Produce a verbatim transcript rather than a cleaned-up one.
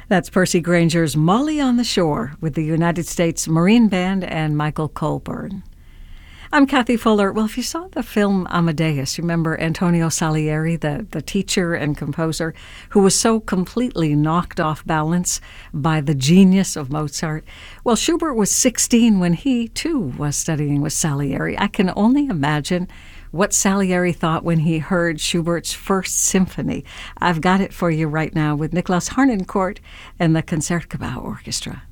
That's Percy Granger's Molly on the Shore with the United States Marine Band and Michael Colburn. I'm Kathy Fuller. Well, if you saw the film Amadeus, you remember Antonio Salieri, the, the teacher and composer, who was so completely knocked off balance by the genius of Mozart. Well, Schubert was sixteen when he, too, was studying with Salieri. I can only imagine what Salieri thought when he heard Schubert's First Symphony. I've got it for you right now with Niklas Harnoncourt and the Concertgebouw Orchestra.